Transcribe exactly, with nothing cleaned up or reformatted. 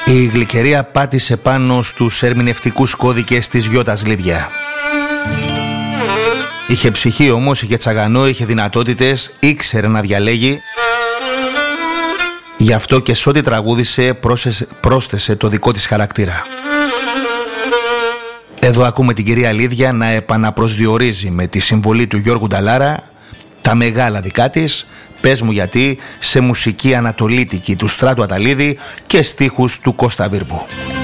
Η Γλυκερία πάτησε πάνω στους ερμηνευτικούς κώδικες της Γιώτας Λίδια. Είχε ψυχή όμως, είχε τσαγανό, είχε δυνατότητες, ήξερε να διαλέγει. Γι' αυτό και σ' ό,τι τραγούδισε πρόσθεσε το δικό της χαρακτήρα. Εδώ ακούμε την κυρία Λίδια να επαναπροσδιορίζει με τη συμβολή του Γιώργου Νταλάρα τα μεγάλα δικά της, «Πες μου γιατί», σε μουσική ανατολίτικη του Στράτου Αταλίδη και στίχους του Κώστα Βίρβου.